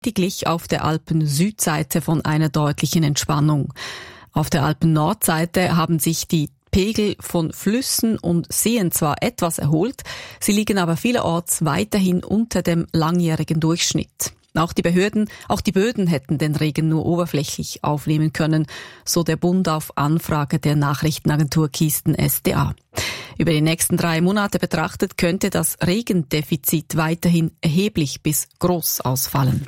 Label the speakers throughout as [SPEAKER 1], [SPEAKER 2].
[SPEAKER 1] lediglich auf der Alpen-Südseite von einer deutlichen Entspannung. Auf der Alpen-Nordseite haben sich die Pegel von Flüssen und Seen zwar etwas erholt, sie liegen aber vielerorts weiterhin unter dem langjährigen Durchschnitt. Auch die Böden hätten den Regen nur oberflächlich aufnehmen können, so der Bund auf Anfrage der Nachrichtenagentur Kisten SDA. Über die nächsten 3 Monate betrachtet könnte das Regendefizit weiterhin erheblich bis groß ausfallen.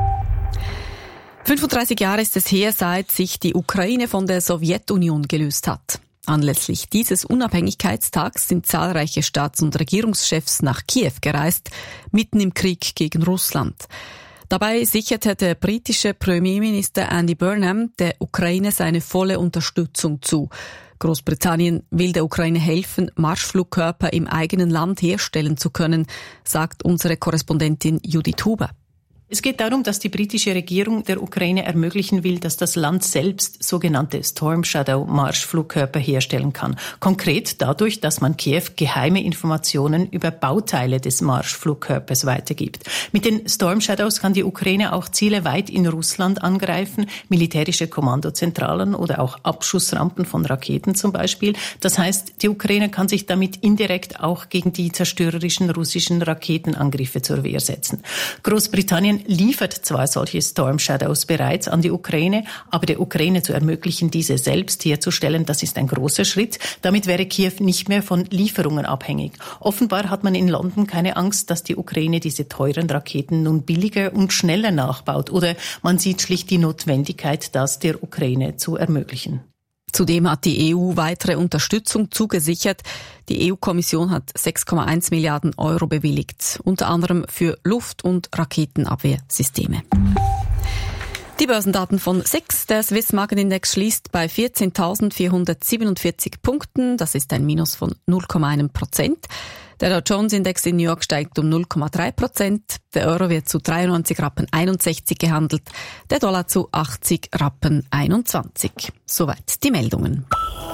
[SPEAKER 1] 35 Jahre ist es her, seit sich die Ukraine von der Sowjetunion gelöst hat. Anlässlich dieses Unabhängigkeitstags sind zahlreiche Staats- und Regierungschefs nach Kiew gereist, mitten im Krieg gegen Russland. Dabei sicherte der britische Premierminister Andy Burnham der Ukraine seine volle Unterstützung zu. Großbritannien will der Ukraine helfen, Marschflugkörper im eigenen Land herstellen zu können, sagt unsere Korrespondentin Judith Huber.
[SPEAKER 2] Es geht darum, dass die britische Regierung der Ukraine ermöglichen will, dass das Land selbst sogenannte Storm Shadow Marschflugkörper herstellen kann. Konkret dadurch, dass man Kiew geheime Informationen über Bauteile des Marschflugkörpers weitergibt. Mit den Storm Shadows kann die Ukraine auch Ziele weit in Russland angreifen, militärische Kommandozentralen oder auch Abschussrampen von Raketen zum Beispiel. Das heißt, die Ukraine kann sich damit indirekt auch gegen die zerstörerischen russischen Raketenangriffe zur Wehr setzen. Großbritannien liefert zwar solche Storm Shadows bereits an die Ukraine, aber der Ukraine zu ermöglichen, diese selbst herzustellen, das ist ein großer Schritt. Damit wäre Kiew nicht mehr von Lieferungen abhängig. Offenbar hat man in London keine Angst, dass die Ukraine diese teuren Raketen nun billiger und schneller nachbaut. Oder man sieht schlicht die Notwendigkeit, das der Ukraine zu ermöglichen.
[SPEAKER 1] Zudem hat die EU weitere Unterstützung zugesichert. Die EU-Kommission hat 6,1 Milliarden Euro bewilligt, unter anderem für Luft- und Raketenabwehrsysteme. Die Börsendaten von SIX. Der Swiss Market Index schließt bei 14.447 Punkten. Das ist ein Minus von 0,1%. Der Dow Jones Index in New York steigt um 0,3%. Der Euro wird zu 93,61 Rappen gehandelt. Der Dollar zu 80,21 Rappen. Soweit die Meldungen.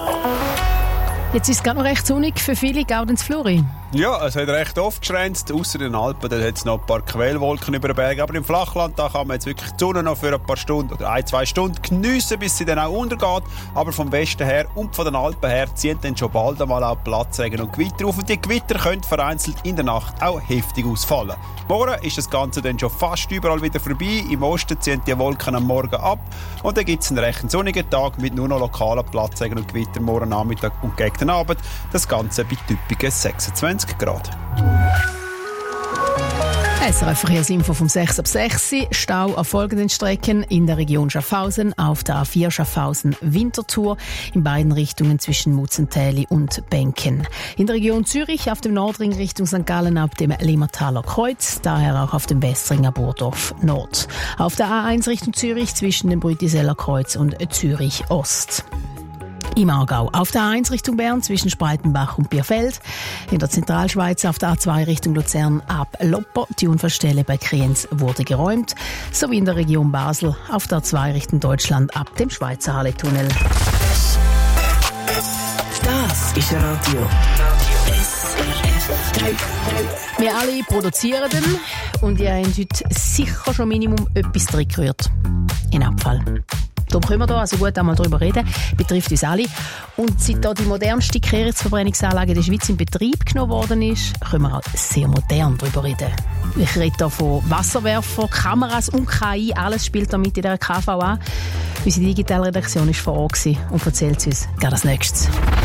[SPEAKER 3] Jetzt ist es gerade noch recht sonnig für viele, Gaudenz Flori.
[SPEAKER 4] Ja, es hat recht oft geschränzt. Ausser den Alpen, da hat es noch ein paar Quellwolken über den Bergen. Aber im Flachland, da kann man jetzt wirklich die Sonne noch für ein paar Stunden oder 1-2 Stunden geniessen, bis sie dann auch untergeht. Aber vom Westen her und von den Alpen her ziehen dann schon bald einmal auch Platzregen und Gewitter auf. Und die Gewitter können vereinzelt in der Nacht auch heftig ausfallen. Morgen ist das Ganze dann schon fast überall wieder vorbei. Im Osten ziehen die Wolken am Morgen ab. Und dann gibt es einen recht sonnigen Tag mit nur noch lokalen Platzregen und Gewitter morgen Nachmittag und gegen den Abend. Das Ganze bei typischen 26 Grad.
[SPEAKER 3] SRF Verkehrsinfo vom 6 ab 6. Stau auf folgenden Strecken in der Region Schaffhausen, auf der A4 Schaffhausen-Winterthur, in beiden Richtungen zwischen Mutzentäli und Benken. In der Region Zürich auf dem Nordring Richtung St. Gallen ab dem Limmertaler Kreuz, daher auch auf dem Westring ab Burdorf Nord. Auf der A1 Richtung Zürich zwischen dem Brütiseller Kreuz und Zürich Ost. Im Aargau auf der A1 Richtung Bern zwischen Spreitenbach und Bierfeld. In der Zentralschweiz auf der A2 Richtung Luzern ab Lopper. Die Unfallstelle bei Kriens wurde geräumt. Sowie in der Region Basel auf der A2 Richtung Deutschland ab dem Schweizer Halletunnel.
[SPEAKER 5] Das ist Radio.
[SPEAKER 3] Wir alle produzieren den und ihr habt heute sicher schon Minimum etwas drin gerührt. In Abfall. Darum können wir hier also gut einmal darüber reden. Betrifft uns alle. Und seit hier die modernste Kehrichtverbrennungsanlage der Schweiz in Betrieb genommen worden ist, können wir auch sehr modern darüber reden. Ich rede hier von Wasserwerfer, Kameras und KI. Alles spielt damit in der KVA. Unsere Digitalredaktion war vor Ort und erzählt uns gerade als Nächstes.